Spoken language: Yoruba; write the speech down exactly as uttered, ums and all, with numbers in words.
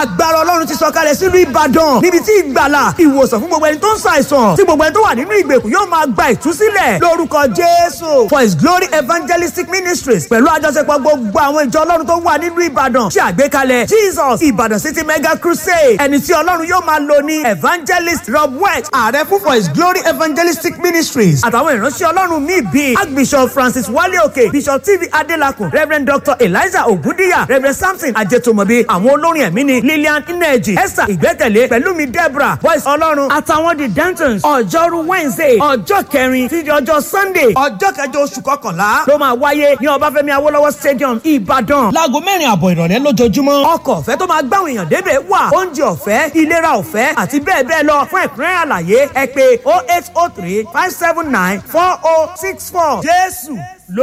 agbára ọlọ́run ti sọ̀kalẹ̀ sílùú ìbàdàn níbi tí ìgbàlà ìwòsàn fún gbogbo ẹni tó ń ṣàìsàn tí gbogbo ẹni tó wà nínú ìgbèkùn yóò máa gba ìtúsílẹ̀ lórúkọ jésù. For His Glory Evangelistic Ministries pẹ̀lú àjọṣepọ̀ gbogbo àwọn ìjọ ọlọ́run tó wà nínú ìbàdàn ṣe àgbékalẹ̀ Jesus ìbàdàn city mega crusade ẹni tí ọlọ́run yóò máa lò ní evangelist Rob West ààrẹ fún For His Glory Evangelistic Ministries àtàwọn ìránṣẹ́ ọlọ́run míì bíi archbishop Francis Wale Oke, bishop T V Adelakun, reverend Doctor Eliza Ogundiya, reverend Samson Ajetomobi, àwọn olórin ẹ̀mí ni Lillian Ineji, Esther Ìgbẹ́kẹ̀lé, Pẹ̀lúmi Deborah, Voice Ọlọ́run àtàwọn the Dentons. Ọjọ́rú Wednesday ọjọ́ kẹrin títí ọjọ́ Sunday ọjọ́ kẹjọ oṣù kọkànlá ló máa wáyé ní Ọbáfẹ́mi Awólọ́wọ̀ Stadium Ìbàdàn láago mẹ́rin àbọ̀ ìrọ̀lẹ́ lójoojúmọ́. Ọkọ̀ ọ̀fẹ́ tó máa gbáwọn èèyàn débẹ̀ wà, oúnjẹ ọ̀fẹ́, ìlera ọ̀fẹ́ àti bẹ́ẹ̀ bẹ́ẹ̀ lọ. Fún ẹ̀kúnrẹ́rẹ́ àlàyé ẹ pè oh eight oh three five seven nine four oh six four. Jésù